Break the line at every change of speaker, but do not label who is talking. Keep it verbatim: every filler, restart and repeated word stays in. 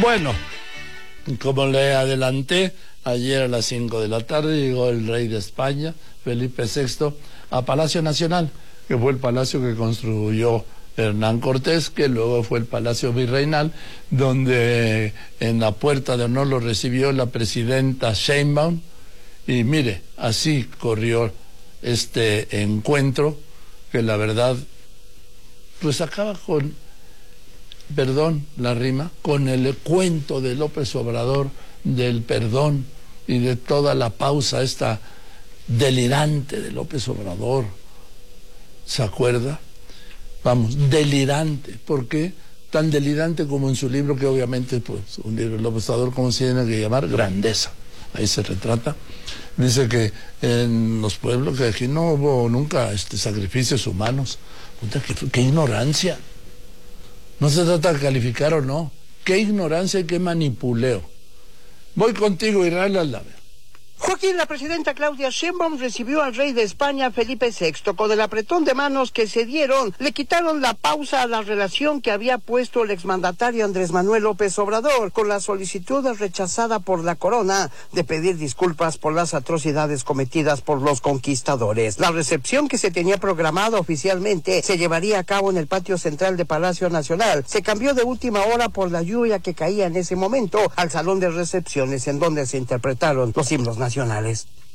Bueno, como le adelanté, ayer a las cinco de la tarde llegó el rey de España, Felipe sexto, a Palacio Nacional, que fue el palacio que construyó Hernán Cortés, que luego fue el Palacio Virreinal, donde en la puerta de honor lo recibió la presidenta Sheinbaum, y mire, así corrió este encuentro, que la verdad, pues acaba con, perdón la rima, con el cuento de López Obrador del perdón y de toda la pausa esta delirante de López Obrador. ¿Se acuerda? Vamos, delirante. ¿Por qué? Tan delirante como en su libro, que obviamente, pues, un libro de López Obrador, ¿cómo se tiene que llamar? Grandeza. Ahí se retrata. Dice que en los pueblos, que aquí no hubo nunca este, sacrificios humanos. Puta, qué, qué ignorancia. No se trata de calificar o no. Qué ignorancia y qué manipuleo. Voy contigo, Israel Aldave.
Joaquín, la presidenta Claudia Sheinbaum recibió al rey de España, Felipe sexto. Con el apretón de manos que se dieron, le quitaron la pausa a la relación que había puesto el exmandatario Andrés Manuel López Obrador, con la solicitud rechazada por la corona de pedir disculpas por las atrocidades cometidas por los conquistadores. La recepción, que se tenía programada oficialmente, se llevaría a cabo en el patio central de Palacio Nacional. Se cambió de última hora por la lluvia que caía en ese momento al salón de recepciones, en donde se interpretaron los himnos nacionales.